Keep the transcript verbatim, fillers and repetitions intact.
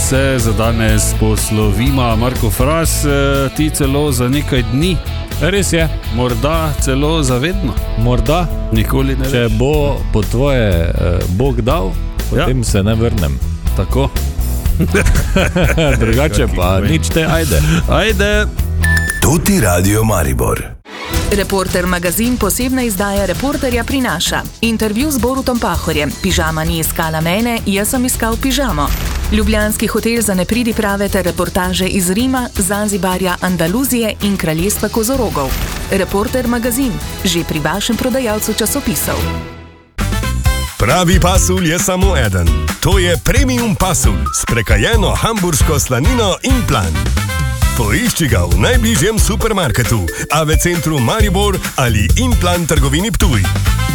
se za danes poslovima. Marko Fras, ti celo za nekaj dni. Res je. Morda celo zavedno. Morda. Nikoli ne veš. Če bo po tvoje eh, Bog dal, potem ja. se ne vrnem. Tako. Drugače pa nič te, ajde. Ajde. Tuti Radio Maribor. Reporter magazin posebna izdaja Reporterja prinaša intervju z Borutom Pahorjem. Pižama ni iskala mene, jaz sem iskal pižamo. Ljubljanski hotel za nepridiprave ter reportaže iz Rima, Zanzibarja, Andaluzije in kraljestva kozorogov. Reporter magazin, že pri vašem prodajalcu časopisov. Pravi pasulj je samo eden. To je premium pasulj s prekajeno hamburško slanino in plan. Poišči ga v najbližjem supermarketu, A V centru Maribor ali Implan trgovini Ptuj.